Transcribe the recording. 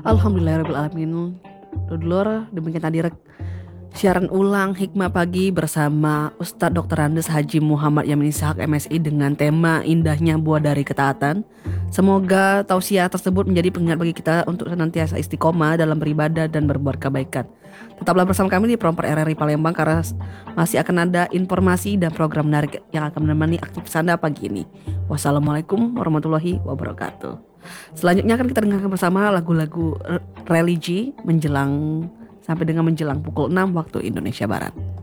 Alhamdulillahirrahmanirrahim. Dulur, demikian tadi siaran ulang Hikmah Pagi bersama Ustadz Dr. Andes Haji Muhammad Yamin Ishak MSI dengan tema indahnya buah dari ketaatan. Semoga tausiah tersebut menjadi pengingat bagi kita untuk senantiasa istiqomah dalam beribadah dan berbuat kebaikan. Tetaplah bersama kami di Promper RRI Palembang karena masih akan ada informasi dan program menarik yang akan menemani aktivitas Anda pagi ini. Wassalamualaikum warahmatullahi wabarakatuh. Selanjutnya akan kita dengarkan bersama lagu-lagu religi sampai dengan menjelang pukul 6 waktu Indonesia Barat.